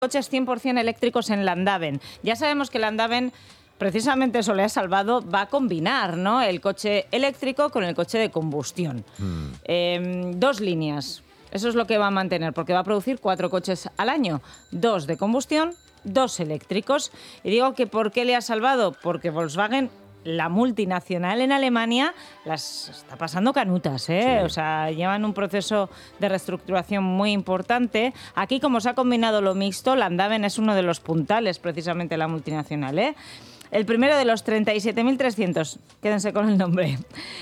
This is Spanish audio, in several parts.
coches 100% eléctricos en Landaven. Ya sabemos que Landaven, precisamente eso le ha salvado, va a combinar, ¿no?, el coche eléctrico con el coche de combustión. 2 líneas, eso es lo que va a mantener, porque va a producir 4 coches al año, 2 de combustión, 2 eléctricos. Y digo que ¿por qué le ha salvado? Porque Volkswagen, la multinacional en Alemania, las está pasando canutas, ¿eh? Sí. O sea, llevan un proceso de reestructuración muy importante. Aquí, como se ha combinado lo mixto, Landaven es uno de los puntales, precisamente, la multinacional, ¿eh? El primero de los 37.300, quédense con el nombre,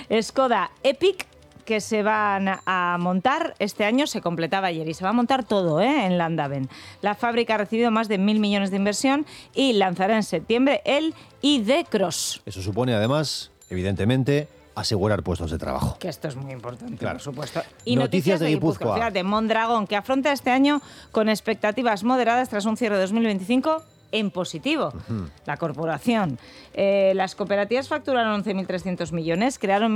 Skoda Epic, que se van a montar este año, se completaba ayer, y se va a montar todo, en Landaven. La fábrica ha recibido más de 1.000 millones de inversión y lanzará en septiembre el ID Cross. Eso supone, además, evidentemente, asegurar puestos de trabajo. Que esto es muy importante, claro, por supuesto. Y noticias de Guipúzcoa. Fíjate, Mondragón, que afronta este año con expectativas moderadas tras un cierre de 2025 en positivo. La corporación. Las cooperativas facturaron 11.300 millones, crearon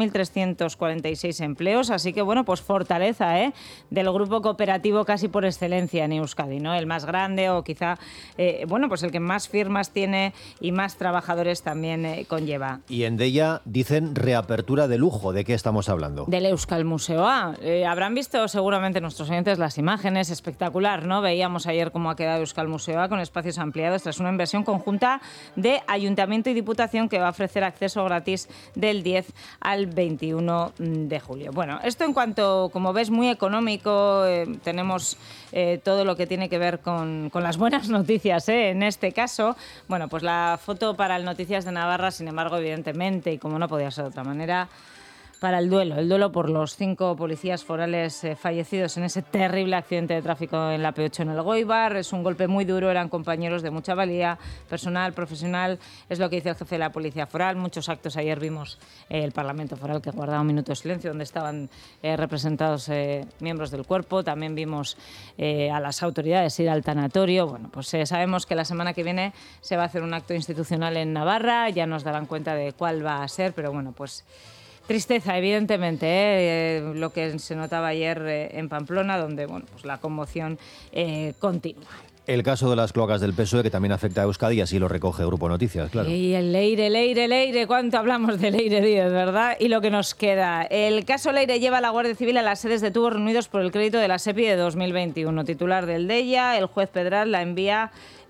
1.346 empleos, así que, bueno, pues fortaleza, del grupo cooperativo casi por excelencia en Euskadi, ¿no? El más grande o quizá, bueno, pues el que más firmas tiene y más trabajadores también conlleva. Y en Deia dicen reapertura de lujo. ¿De qué estamos hablando? Del Euskal Museoa. Habrán visto seguramente nuestros oyentes las imágenes, espectacular, ¿no? Veíamos ayer cómo ha quedado Euskal Museoa con espacios ampliados tras una inversión conjunta de Ayuntamiento y Diputación que va a ofrecer acceso gratis del 10 al 21 de julio. Bueno, esto en cuanto, como ves, muy económico. Tenemos todo lo que tiene que ver con las buenas noticias, en este caso. Bueno, pues la foto para el Noticias de Navarra, sin embargo, evidentemente, y como no podía ser de otra manera, para el duelo por los 5 policías forales fallecidos en ese terrible accidente de tráfico en la P8 en Elgoibar. Es un golpe muy duro, eran compañeros de mucha valía, personal, profesional, es lo que dice el jefe de la Policía Foral. Muchos actos, ayer vimos el Parlamento Foral que guardaba un minuto de silencio donde estaban representados miembros del cuerpo. También vimos a las autoridades ir al tanatorio. Bueno, pues sabemos que la semana que viene se va a hacer un acto institucional en Navarra, ya nos darán cuenta de cuál va a ser, pero bueno, pues tristeza, evidentemente, lo que se notaba ayer en Pamplona, donde, bueno, pues la conmoción continúa. El caso de las cloacas del PSOE, que también afecta a Euskadi, y así lo recoge Grupo Noticias, claro. Y el Leire, ¿cuánto hablamos de Leire Díez, verdad? Y lo que nos queda. El caso Leire lleva a la Guardia Civil a las sedes de tubos reunidos por el crédito de la SEPI de 2021. Titular del Deia, el juez Pedral la envía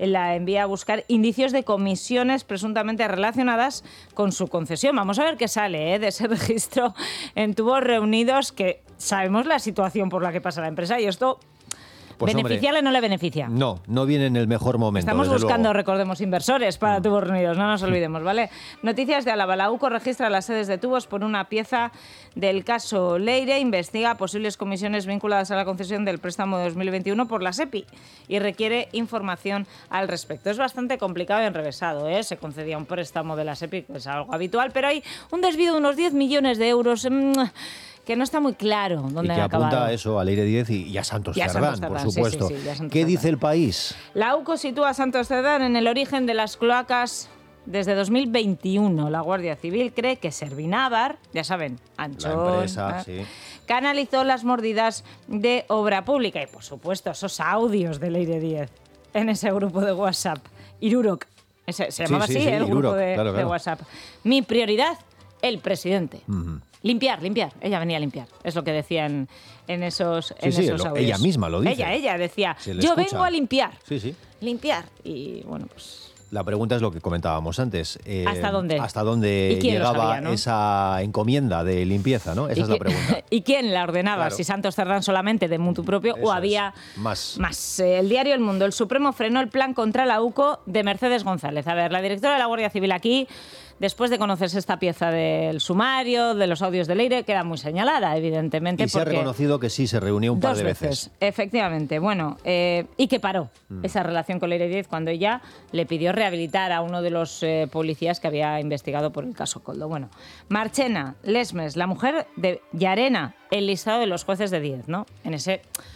a buscar indicios de comisiones presuntamente relacionadas con su concesión. Vamos a ver qué sale de ese registro en tubos reunidos, que sabemos la situación por la que pasa la empresa, y esto... Pues, ¿beneficiarle o no le beneficia? No viene en el mejor momento. Estamos buscando, recordemos, inversores para tubos reunidos, no nos olvidemos, ¿vale? Noticias de Álava. La UCO registra las sedes de tubos por una pieza del caso Leire, investiga posibles comisiones vinculadas a la concesión del préstamo de 2021 por la SEPI y requiere información al respecto. Es bastante complicado y enrevesado, Se concedía un préstamo de la SEPI, que es algo habitual, pero hay un desvío de unos 10 millones de euros... que no está muy claro dónde han acabado. Y que apunta a eso, a Leire Díez y a Santos Cerdán, por supuesto. Sí, ¿Qué dice El País? La UCO sitúa a Santos Cerdán en el origen de las cloacas desde 2021. La Guardia Civil cree que Servinávar, ya saben, Anchón, la empresa, sí, canalizó las mordidas de obra pública. Y, por supuesto, esos audios de Leire Díez en ese grupo de WhatsApp. Irurok. Se llamaba así, el Irurok, grupo de WhatsApp. Mi prioridad, el presidente. Limpiar. Ella venía a limpiar. Es lo que decían en esos audios. Ella misma lo dice. Ella decía, yo vengo a limpiar. Sí. Limpiar. Y bueno, pues... La pregunta es lo que comentábamos antes. ¿Hasta dónde? ¿Hasta dónde llegaba esa encomienda de limpieza, ¿no? Esa es la pregunta. ¿Y quién la ordenaba? Claro. Si Santos Cerdán solamente de mutuo propio o había más. El diario El Mundo. El Supremo frenó el plan contra la UCO de Mercedes González. A ver, la directora de la Guardia Civil aquí, después de conocerse esta pieza del sumario, de los audios de Leire, queda muy señalada, evidentemente. Y se ha reconocido que sí, se reunió un par de veces. Efectivamente. Bueno, y que paró esa relación con Leire Díez cuando ella le pidió rehabilitar a uno de los policías que había investigado por el caso Koldo. Bueno, Marchena Lesmes, la mujer de Llarena, el listado de los jueces de Díez, ¿no? En ese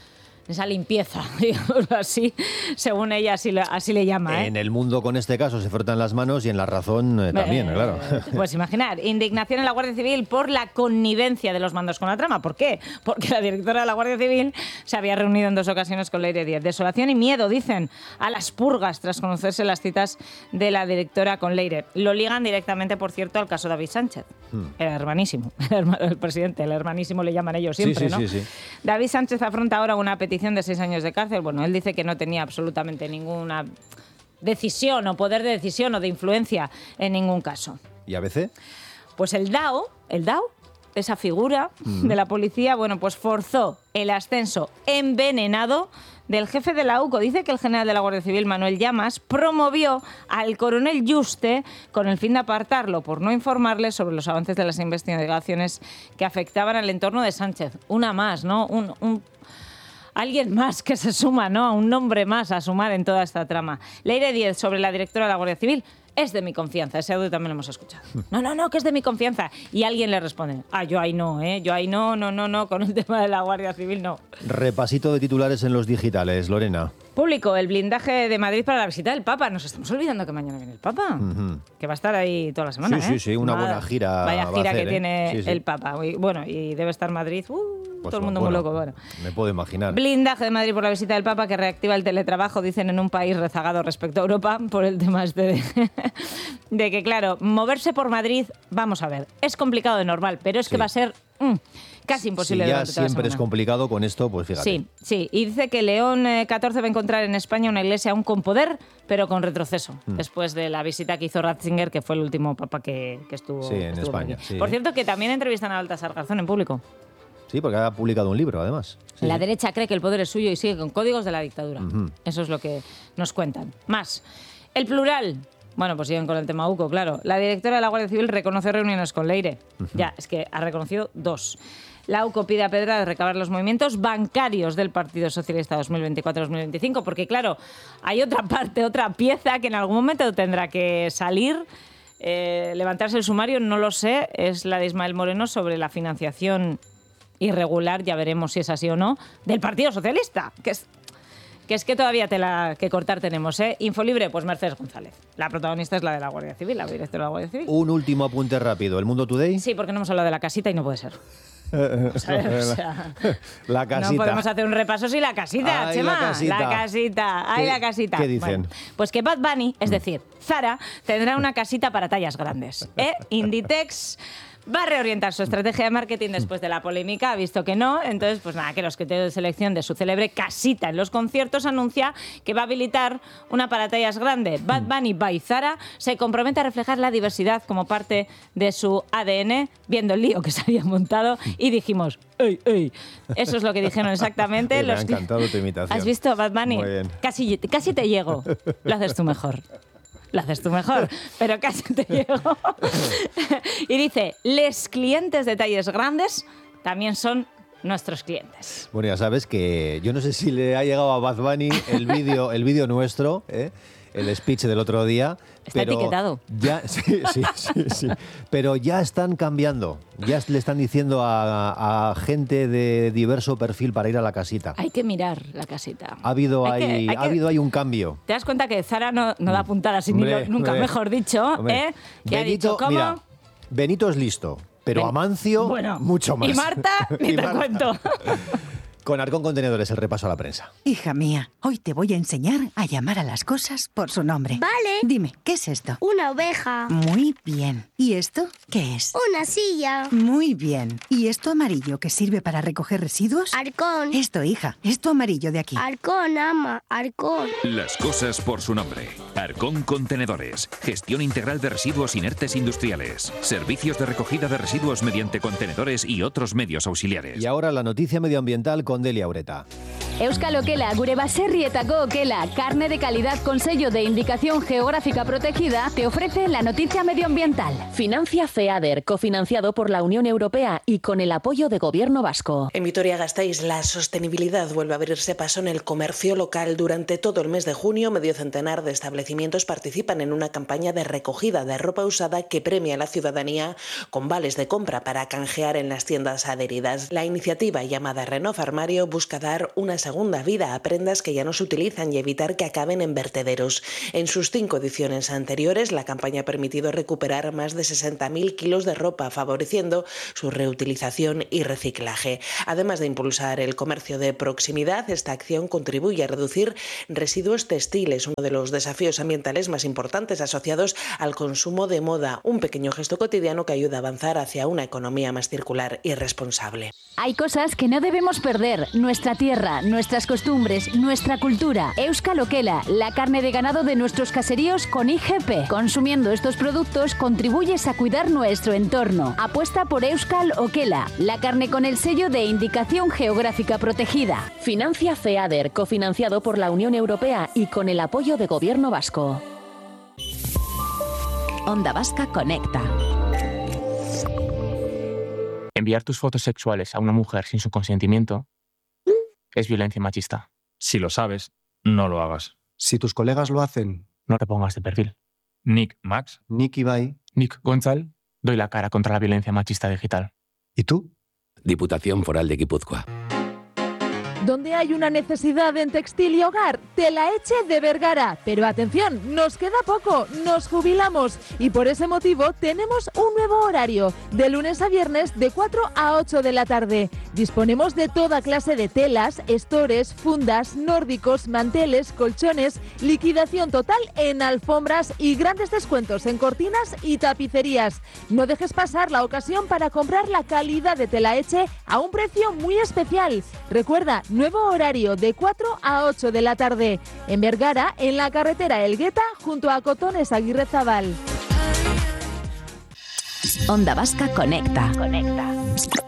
esa limpieza, digamos así, según ella así le llama. En el mundo, con este caso, se frotan las manos y en la razón también, claro. Pues imaginar, indignación en la Guardia Civil por la connivencia de los mandos con la trama. ¿Por qué? Porque la directora de la Guardia Civil se había reunido en 2 ocasiones con Leire Díez. Desolación y miedo, dicen, a las purgas tras conocerse las citas de la directora con Leire. Lo ligan directamente, por cierto, al caso David Sánchez. El hermanísimo, el presidente, el hermanísimo le llaman ellos siempre, ¿no? Sí. David Sánchez afronta ahora una petición de 6 años de cárcel. Bueno, él dice que no tenía absolutamente ninguna decisión o poder de decisión o de influencia en ningún caso. ¿Y ABC? Pues el DAO, esa figura de la policía, bueno, pues forzó el ascenso envenenado del jefe de la UCO. Dice que el general de la Guardia Civil, Manuel Llamas, promovió al coronel Yuste con el fin de apartarlo por no informarle sobre los avances de las investigaciones que afectaban al entorno de Sánchez. Una más, ¿no? Alguien más que se suma, ¿no? Un nombre más a sumar en toda esta trama. Leire Díez, sobre la directora de la Guardia Civil, es de mi confianza. Ese audio también lo hemos escuchado. No, que es de mi confianza. Y alguien le responde, yo ahí no, yo ahí no, con el tema de la Guardia Civil no. Repasito de titulares en los digitales, Lorena. Público, el blindaje de Madrid para la visita del Papa. Nos estamos olvidando que mañana viene el Papa, que va a estar ahí toda la semana. Sí, una buena gira. Vaya gira hacer, que tiene sí. el Papa. Bueno, y debe estar Madrid, pues todo el mundo muy loco. Bueno. Me puedo imaginar. Blindaje de Madrid por la visita del Papa que reactiva el teletrabajo, dicen, en un país rezagado respecto a Europa por el tema de que, claro, moverse por Madrid, vamos a ver, es complicado de normal, pero es que va a ser casi imposible. Si ya siempre es complicado, con esto, pues fíjate. Sí. Y dice que León XIV va a encontrar en España una iglesia aún con poder, pero con retroceso, después de la visita que hizo Ratzinger, que fue el último papa que estuvo en España. Sí. Por cierto, que también entrevistan a Baltasar Garzón en público. Sí, porque ha publicado un libro, además. Sí. La derecha cree que el poder es suyo y sigue con códigos de la dictadura. Eso es lo que nos cuentan. Más. El plural. Bueno, pues siguen con el tema UCO, claro. La directora de la Guardia Civil reconoce reuniones con Leire. Ya, es que ha reconocido 2. La UCO pide a Pedra de recabar los movimientos bancarios del Partido Socialista 2024-2025, porque, claro, hay otra parte, otra pieza que en algún momento tendrá que salir, levantarse el sumario, no lo sé, es la de Ismael Moreno sobre la financiación irregular, ya veremos si es así o no, del Partido Socialista, que es que todavía tela que cortar tenemos, ¿eh? Infolibre, pues Mercedes González. La protagonista es la de la Guardia Civil, la directora de la Guardia Civil. Un último apunte rápido. ¿El Mundo Today? Sí, porque no hemos hablado de la casita y no puede ser. O sea, la casita. No podemos hacer un repaso sin la casita, Chema. La casita. La casita. ¿Qué dicen? Bueno, pues que Bad Bunny, es decir, Zara, tendrá una casita para tallas grandes. Inditex va a reorientar su estrategia de marketing después de la polémica, ha visto que no, entonces pues nada, que los criterios de selección de su célebre casita en los conciertos anuncia que va a habilitar una para tallas grande. Bad Bunny by Zara se compromete a reflejar la diversidad como parte de su ADN, viendo el lío que se había montado y dijimos, ¡ey! Eso es lo que dijeron exactamente. Me ha encantado tu imitación. ¿Has visto, Bad Bunny? Muy bien. Casi te llego. Lo haces tú mejor. Pero casi te llego. Y dice, les clientes de talles grandes también son nuestros clientes. Bueno, ya sabes que yo no sé si le ha llegado a Bad Bunny el vídeo nuestro, el speech del otro día. Está etiquetado. Ya, sí. Pero ya están cambiando. Ya le están diciendo a gente de diverso perfil para ir a la casita. Hay que mirar la casita. Ha habido ahí un cambio. ¿Te das cuenta que Zara no da puntada sin hilo, nunca mejor dicho? Hombre. Ya ha dicho, ¿cómo? Mira, Benito es listo, pero Amancio, mucho más. Y Marta, ni te cuento. Con Arcón Contenedores, el repaso a la prensa. Hija mía, hoy te voy a enseñar a llamar a las cosas por su nombre. Vale. Dime, ¿qué es esto? Una oveja. Muy bien. ¿Y esto qué es? Una silla. Muy bien. ¿Y esto amarillo que sirve para recoger residuos? Arcón. Esto, hija, esto amarillo de aquí. Arcón, ama. Arcón. Las cosas por su nombre. Arcón Contenedores. Gestión integral de residuos inertes industriales. Servicios de recogida de residuos mediante contenedores y otros medios auxiliares. Y ahora la noticia medioambiental con Delia Ureta. Euskal Okela, gure baserrietako okela, carne de calidad con sello de indicación geográfica protegida, te ofrece la noticia medioambiental. Financia FEADER, cofinanciado por la Unión Europea y con el apoyo de Gobierno vasco. En Vitoria-Gasteiz, la sostenibilidad vuelve a abrirse paso en el comercio local. Durante todo el mes de junio, medio centenar de establecimientos participan en una campaña de recogida de ropa usada que premia a la ciudadanía con vales de compra para canjear en las tiendas adheridas. La iniciativa, llamada Renov Armario, busca dar unas segunda vida a prendas que ya no se utilizan y evitar que acaben en vertederos. En sus 5 ediciones anteriores, la campaña ha permitido recuperar más de 60.000 kilos de ropa, favoreciendo su reutilización y reciclaje. Además de impulsar el comercio de proximidad, esta acción contribuye a reducir residuos textiles, uno de los desafíos ambientales más importantes asociados al consumo de moda, un pequeño gesto cotidiano que ayuda a avanzar hacia una economía más circular y responsable. Hay cosas que no debemos perder: nuestra tierra, nuestras costumbres, nuestra cultura. Euskal Okela, la carne de ganado de nuestros caseríos con IGP. Consumiendo estos productos contribuyes a cuidar nuestro entorno. Apuesta por Euskal Okela, la carne con el sello de indicación geográfica protegida. Financia FEADER, cofinanciado por la Unión Europea y con el apoyo de Gobierno Vasco. Onda Vasca Conecta. Enviar tus fotos sexuales a una mujer sin su consentimiento es violencia machista. Si lo sabes, no lo hagas. Si tus colegas lo hacen, no te pongas de perfil. Nick, Max, Nick Ibai, Nick Gonzal, doy la cara contra la violencia machista digital. ¿Y tú? Diputación Foral de Guipúzcoa. Donde hay una necesidad en textil y hogar, Telaeche de Vergara. Pero atención, nos queda poco, nos jubilamos y por ese motivo tenemos un nuevo horario, de lunes a viernes de 4 a 8 de la tarde. Disponemos de toda clase de telas, estores, fundas, nórdicos, manteles, colchones, liquidación total en alfombras y grandes descuentos en cortinas y tapicerías. No dejes pasar la ocasión para comprar la calidad de Telaeche a un precio muy especial. Recuerda, nuevo horario de 4 a 8 de la tarde. En Vergara, en la carretera Elgueta, junto a Cotones Aguirrezabal. Onda Vasca Conecta.